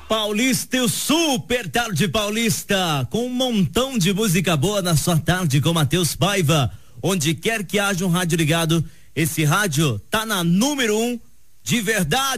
Paulista e o Super Tarde Paulista, com um montão de música boa na sua tarde com Matheus Paiva. Onde quer que haja um rádio ligado, esse rádio tá na número 1 de verdade.